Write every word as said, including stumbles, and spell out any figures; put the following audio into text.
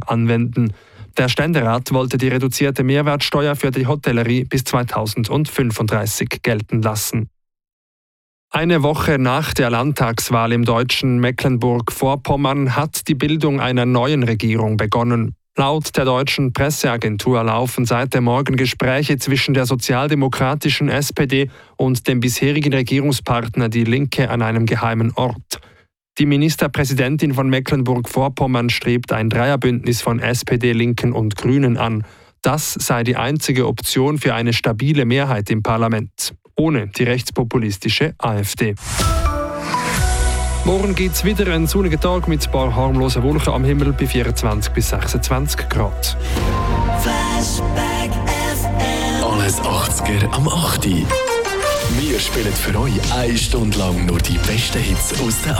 anwenden. Der Ständerat wollte die reduzierte Mehrwertsteuer für die Hotellerie bis zweitausendfünfunddreißig gelten lassen. Eine Woche nach der Landtagswahl im deutschen Mecklenburg-Vorpommern hat die Bildung einer neuen Regierung begonnen. Laut der deutschen Presseagentur laufen seit dem Morgen Gespräche zwischen der sozialdemokratischen S P D und dem bisherigen Regierungspartner Die Linke an einem geheimen Ort. Die Ministerpräsidentin von Mecklenburg-Vorpommern strebt ein Dreierbündnis von S P D, Linken und Grünen an. Das sei die einzige Option für eine stabile Mehrheit im Parlament, ohne die rechtspopulistische AfD. Morgen gibt es wieder einen sonnigen Tag mit ein paar harmlosen Wolken am Himmel bei vierundzwanzig bis sechsundzwanzig Grad. Flashback F M. Alles achtziger am acht. Wir spielen für euch eine Stunde lang nur die besten Hits aus der